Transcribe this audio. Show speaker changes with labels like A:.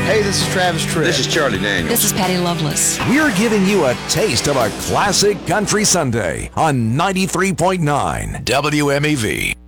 A: Hey, this is Travis Tritt.
B: This is Charlie Daniels.
C: This is Patty Loveless.
D: We're giving you a taste of a classic country Sunday on 93.9 WMEV.